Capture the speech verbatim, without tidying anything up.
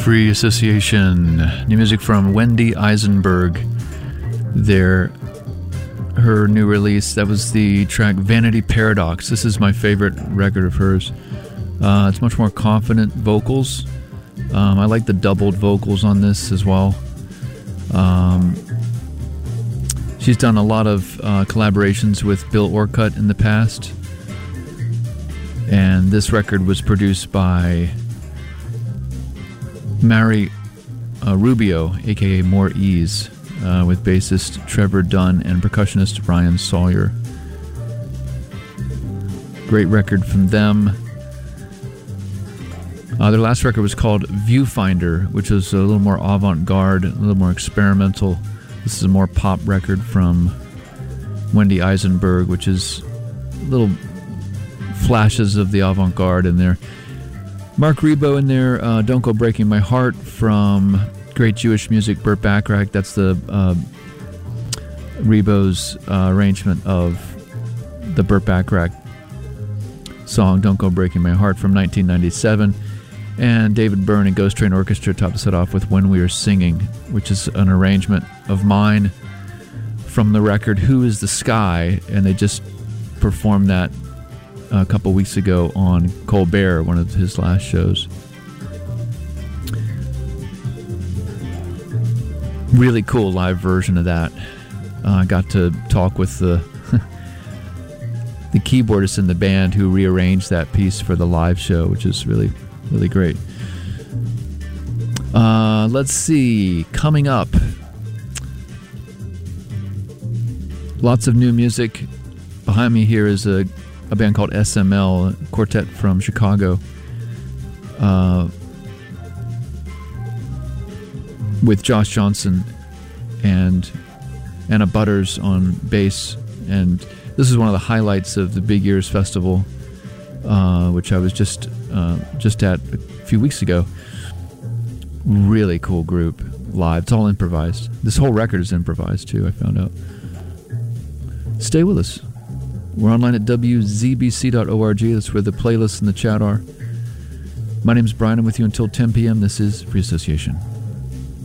Free Association. New music from Wendy Eisenberg. Their her new release. That was the track Vanity Paradox. This is my favorite record of hers. Uh, it's much more confident vocals. Um, I like the doubled vocals on this as well. Um, she's done a lot of uh, collaborations with Bill Orcutt in the past. And this record was produced by Mari uh, Rubio, aka More Ease, uh, with bassist Trevor Dunn and percussionist Ryan Sawyer. Great record from them. Uh, their last record was called Viewfinder, which was a little more avant-garde, a little more experimental. This is a more pop record from Wendy Eisenberg, which is little flashes of the avant-garde in there. Mark Rebo in there, uh, Don't Go Breaking My Heart from Great Jewish Music, Burt Bacharach. That's the uh, Rebo's uh, arrangement of the Burt Bacharach song Don't Go Breaking My Heart from nineteen ninety-seven. And David Byrne and Ghost Train Orchestra topped the set off with When We Are Singing, which is an arrangement of mine from the record Who Is the Sky, and they just performed that a couple weeks ago on Colbert, one of his last shows. Really cool live version of that. Uh, I got to talk with the the keyboardist in the band who rearranged that piece for the live show, which is really, really great. Uh, let's see. Coming up, lots of new music. Behind me here is a a band called S M L, a quartet from Chicago, uh, with Josh Johnson and Anna Butters on bass. And this is one of the highlights of the Big Ears Festival, uh, which I was just uh, just at a few weeks ago. Really cool group live. It's all improvised. This whole record is improvised too, I found out. Stay with us. We're online at w z b c dot org. That's where the playlists and the chat are. My name's Brian. I'm with you until ten p.m. This is Free Association.